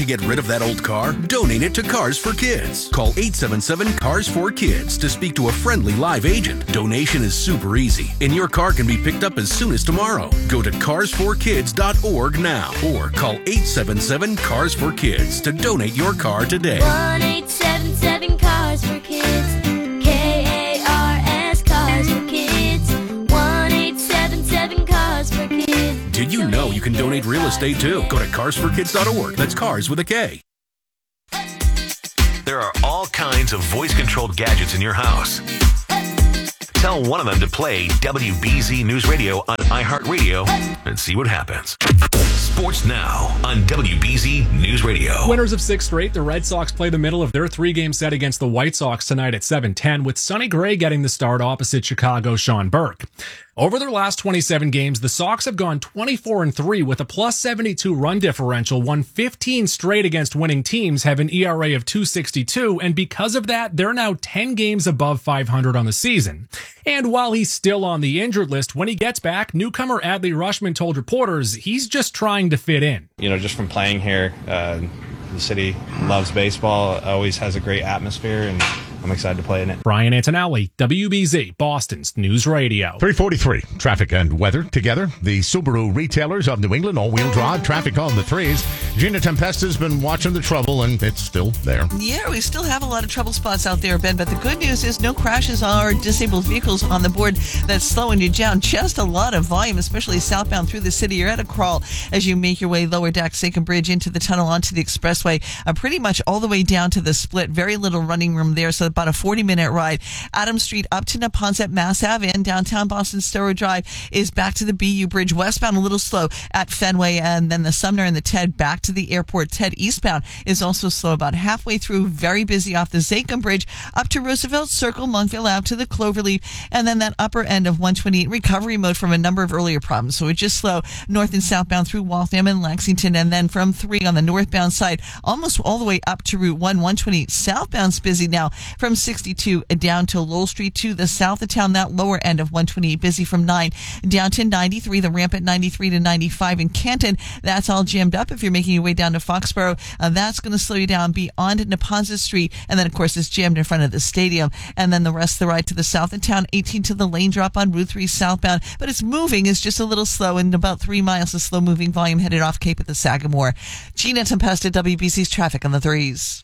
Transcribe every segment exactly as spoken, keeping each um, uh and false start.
get rid of that old car? Donate it to Cars for Kids. Call eight seven seven, CARS four kids to speak to a friendly live agent. Donation is super easy, and your car can be picked up as soon as tomorrow. Go to cars for kids dot org now or call eight seven seven, CARS four kids to donate your car today. one eight seven seven, CARS four kids. K A R S, CARS four kids. one eight seven seven, CARS four kids. Did you know you can donate real estate too? Go to cars for kids dot org. That's cars with a K. There are all kinds of voice-controlled gadgets in your house. Tell one of them to play W B Z News Radio on iHeartRadio and see what happens. Sports now on W B Z News Radio. Winners of six straight, the Red Sox play the middle of their three-game set against the White Sox tonight at seven ten, with Sonny Gray getting the start opposite Chicago's Sean Burke. Over their last twenty-seven games, the Sox have gone twenty-four and three with a plus seventy-two run differential, won fifteen straight against winning teams, have an E R A of two sixty-two, and because of that, they're now ten games above five hundred on the season. And while he's still on the injured list, when he gets back, newcomer Adley Rutschman told reporters he's just trying to fit in. You know, just from playing here, uh, the city loves baseball, always has a great atmosphere, and I'm excited to play in it. Brian Antonelli, W B Z, Boston's News Radio. three forty-three, traffic and weather together. The Subaru retailers of New England, all-wheel drive, traffic on the threes. Gina Tempesta's been watching the trouble, and it's still there. Yeah, we still have a lot of trouble spots out there, Ben, but the good news is no crashes or disabled vehicles on the board that's slowing you down. Just a lot of volume, especially southbound through the city. You're at a crawl as you make your way lower deck, Second Bridge, into the tunnel, onto the expressway, uh, pretty much all the way down to the split. Very little running room there, so about a forty minute ride. Adams Street up to Neponset, Mass Ave, and downtown Boston Storrow Drive is back to the B U Bridge. Westbound a little slow at Fenway, and then the Sumner and the Ted back to the airport. Ted eastbound is also slow about halfway through. Very busy off the Zachem Bridge up to Roosevelt Circle, Monkville Ave to the Cloverleaf, and then that upper end of one twenty-eight recovery mode from a number of earlier problems. So it's just slow north and southbound through Waltham and Lexington, and then from three on the northbound side, almost all the way up to Route one, one twenty-eight southbound's busy now from sixty-two down to Lowell Street to the south of town. That lower end of one twenty-eight busy from nine down to ninety-three, the ramp at ninety-three to ninety-five in Canton. That's all jammed up. If you're making your way down to Foxborough, uh, that's going to slow you down beyond Neponset Street, and then of course it's jammed in front of the stadium, and then the rest of the ride to the south of town, eighteen to the lane drop on Route three southbound, but it's moving is just a little slow, and about three miles of slow moving volume headed off Cape at the Sagamore. Gina Tempesta, W B C's traffic on the threes.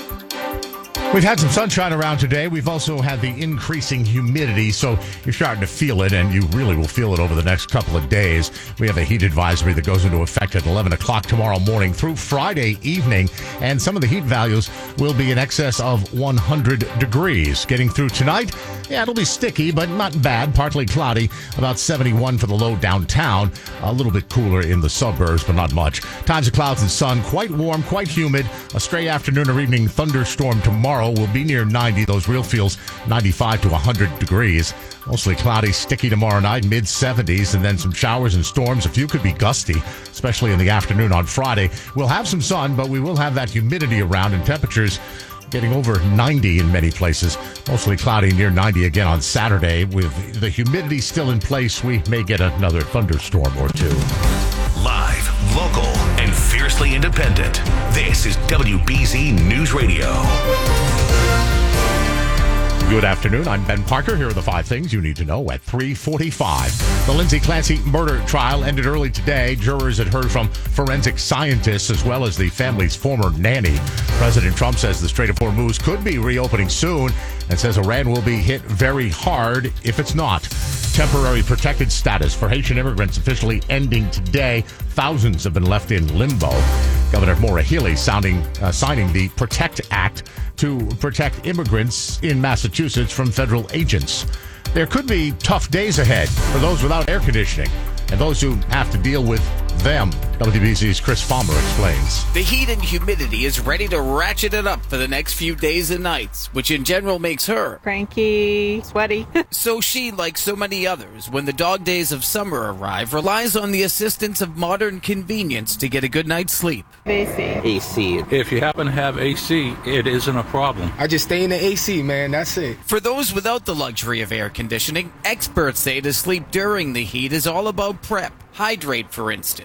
We've had some sunshine around today. We've also had the increasing humidity, so you're starting to feel it, and you really will feel it over the next couple of days. We have a heat advisory that goes into effect at eleven o'clock tomorrow morning through Friday evening, and some of the heat values will be in excess of one hundred degrees. Getting through tonight, yeah, it'll be sticky, but not bad. Partly cloudy, about seventy-one for the low downtown. A little bit cooler in the suburbs, but not much. Times of clouds and sun, quite warm, quite humid. A stray afternoon or evening thunderstorm tomorrow will be near ninety. Those real feels ninety-five to one hundred degrees. Mostly cloudy, sticky tomorrow night, mid seventies, and then some showers and storms. A few could be gusty, especially in the afternoon on Friday. We'll have some sun, but we will have that humidity around, and temperatures getting over ninety in many places. Mostly cloudy, near ninety again on Saturday. With the humidity still in place, we may get another thunderstorm or two. Live, local, and fiercely independent. This is W B Z News Radio. Good afternoon. I'm Ben Parker. Here are the five things you need to know at three forty-five. The Lindsay Clancy murder trial ended early today. Jurors had heard from forensic scientists as well as the family's former nanny. President Trump says the Strait of Hormuz could be reopening soon and says Iran will be hit very hard if it's not. Temporary protected status for Haitian immigrants officially ending today. Thousands have been left in limbo. Governor Maura Healey sounding, uh, signing the PROTECT Act to protect immigrants in Massachusetts from federal agents. There could be tough days ahead for those without air conditioning and those who have to deal with them. W B C's Chris Palmer explains. The heat and humidity is ready to ratchet it up for the next few days and nights, which in general makes her cranky, sweaty. So she, like so many others, when the dog days of summer arrive, relies on the assistance of modern convenience to get a good night's sleep. A C. A C. If you happen to have A C, it isn't a problem. I just stay in the A C, man. That's it. For those without the luxury of air conditioning, experts say to sleep during the heat is all about prep. Hydrate, for instance.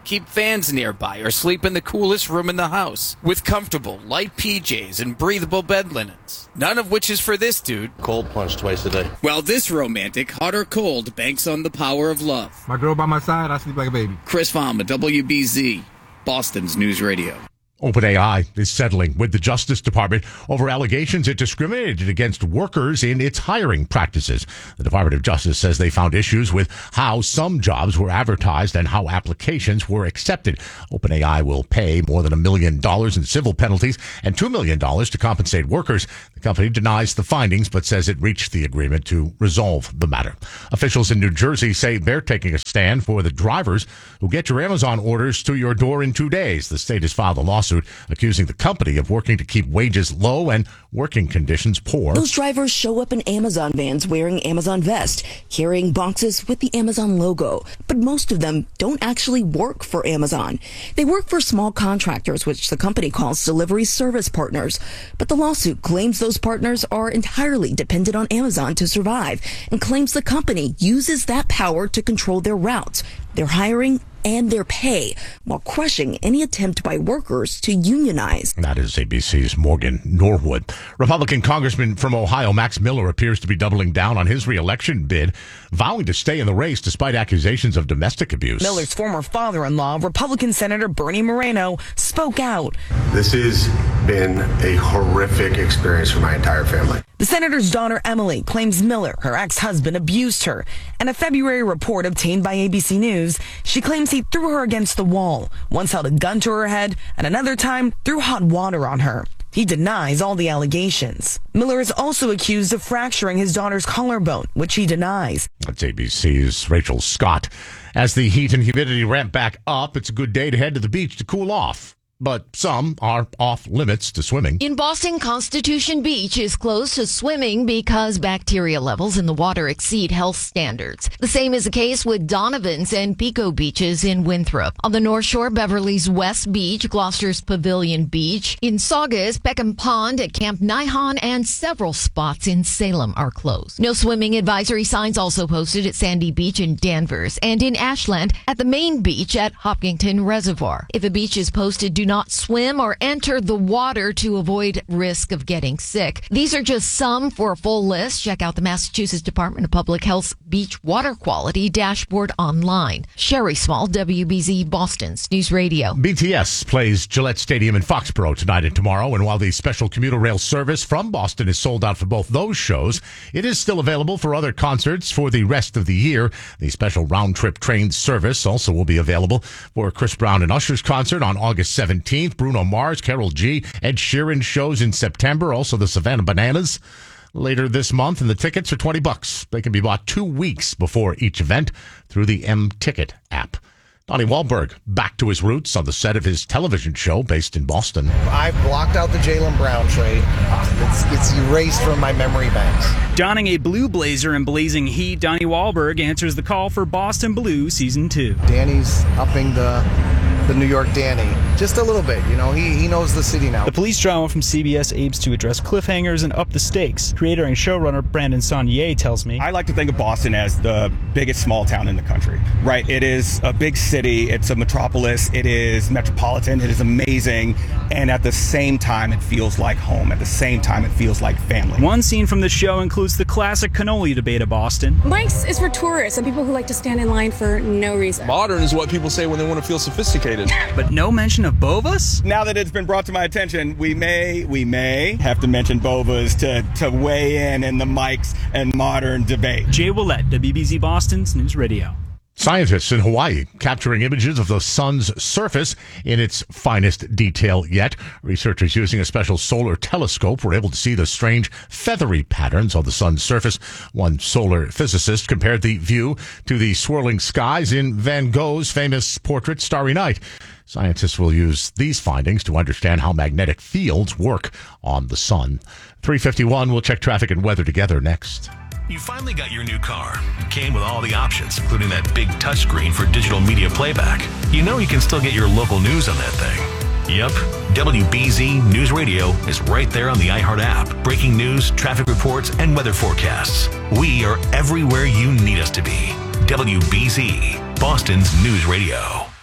keep fans nearby, or sleep in the coolest room in the house with comfortable, light P Js and breathable bed linens. None of which is for this dude. Cold plunge twice a day. While this romantic, hot or cold, banks on the power of love. My girl by my side, I sleep like a baby. Chris Fama, W B Z, Boston's News Radio. OpenAI is settling with the Justice Department over allegations it discriminated against workers in its hiring practices. The Department of Justice says they found issues with how some jobs were advertised and how applications were accepted. OpenAI will pay more than a million dollars in civil penalties and two million dollars to compensate workers. The company denies the findings but says it reached the agreement to resolve the matter. Officials in New Jersey say they're taking a stand for the drivers who get your Amazon orders to your door in two days. The state has filed a lawsuit accusing the company of working to keep wages low and working conditions poor. Those drivers show up in Amazon vans wearing Amazon vest, carrying boxes with the Amazon logo. But most of them don't actually work for Amazon. They work for small contractors, which the company calls delivery service partners. But the lawsuit claims those partners are entirely dependent on Amazon to survive and claims the company uses that power to control their routes, their hiring, and their pay, while crushing any attempt by workers to unionize. That is A B C's Morgan Norwood. Republican Congressman from Ohio Max Miller appears to be doubling down on his re-election bid, vowing to stay in the race despite accusations of domestic abuse. Miller's former father-in-law, Republican Senator Bernie Moreno, spoke out. This has been a horrific experience for my entire family. The senator's daughter, Emily, claims Miller, her ex-husband, abused her. In a February report obtained by A B C News, she claims he threw her against the wall, once held a gun to her head, and another time threw hot water on her. He denies all the allegations. Miller is also accused of fracturing his daughter's collarbone, which he denies. That's A B C's Rachel Scott. As the heat and humidity ramp back up, it's a good day to head to the beach to cool off. But some are off limits to swimming. In Boston, Constitution Beach is closed to swimming because bacteria levels in the water exceed health standards. The same is the case with Donovan's and Pico beaches in Winthrop. On the North Shore, Beverly's West Beach, Gloucester's Pavilion Beach, in Saugus, Peckham Pond at Camp Nihon, and several spots in Salem are closed. No swimming advisory signs also posted at Sandy Beach in Danvers and in Ashland at the main beach at Hopkinton Reservoir. If a beach is posted, do not swim or enter the water to avoid risk of getting sick. These are just some. For a full list, check out the Massachusetts Department of Public Health's Beach Water Quality dashboard online. Sherry Small, W B Z Boston's News Radio. B T S plays Gillette Stadium in Foxborough tonight and tomorrow, and while the special commuter rail service from Boston is sold out for both those shows, it is still available for other concerts for the rest of the year. The special round-trip train service also will be available for Chris Brown and Usher's concert on August seventeenth. Bruno Mars, Karol G, Ed Sheeran shows in September, also the Savannah Bananas later this month, and the tickets are twenty bucks. They can be bought two weeks before each event through the M-Ticket app. Donnie Wahlberg back to his roots on the set of his television show based in Boston. I've blocked out the Jaylen Brown trade. It's, it's erased from my memory banks. Donning a blue blazer and blazing heat, Donnie Wahlberg answers the call for Boston Blue Season two. Danny's upping the the New York Danny just a little bit. You know, he, he knows the city now. The police drama from C B S aims to address cliffhangers and up the stakes. Creator and showrunner Brandon Saunier tells me, I like to think of Boston as the biggest small town in the country. Right? It is a big city. It's a metropolis. It is metropolitan. It is amazing. And at the same time, it feels like home. At the same time, it feels like family. One scene from the show includes the classic cannoli debate of Boston. Mike's is for tourists and people who like to stand in line for no reason. Modern is what people say when they want to feel sophisticated. But no mention of Bovas? Now that it's been brought to my attention, we may, we may have to mention Bovas to, to weigh in in the Mike's and Modern debate. Jay Willett, W B Z Boston's News Radio. Scientists in Hawaii capturing images of the sun's surface in its finest detail yet. Researchers using a special solar telescope were able to see the strange feathery patterns on the sun's surface. One solar physicist compared the view to the swirling skies in Van Gogh's famous portrait Starry Night. Scientists will use these findings to understand how magnetic fields work on the sun. three fifty-one, we'll check traffic and weather together next. You finally got your new car. It came with all the options, including that big touchscreen for digital media playback. You know you can still get your local news on that thing. Yep, W B Z News Radio is right there on the iHeart app. Breaking news, traffic reports, and weather forecasts. We are everywhere you need us to be. W B Z, Boston's News Radio.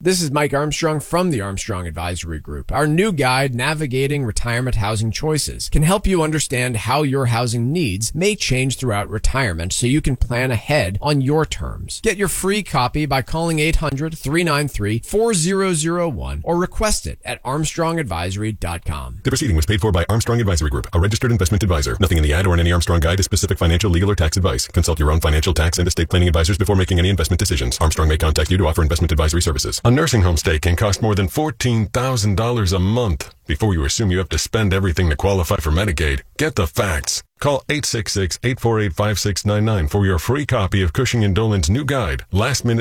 This is Mike Armstrong from the Armstrong Advisory Group. Our new guide, Navigating Retirement Housing Choices, can help you understand how your housing needs may change throughout retirement so you can plan ahead on your terms. Get your free copy by calling eight hundred, three nine three, four zero zero one or request it at armstrong advisory dot com. The proceeding was paid for by Armstrong Advisory Group, a registered investment advisor. Nothing in the ad or in any Armstrong guide is specific financial, legal, or tax advice. Consult your own financial, tax, and estate planning advisors before making any investment decisions. Armstrong may contact you to offer investment advisory services. A nursing home stay can cost more than fourteen thousand dollars a month. Before you assume you have to spend everything to qualify for Medicaid, get the facts. Call eight six six, eight four eight, five six nine nine for your free copy of Cushing and Dolan's new guide, Last Minute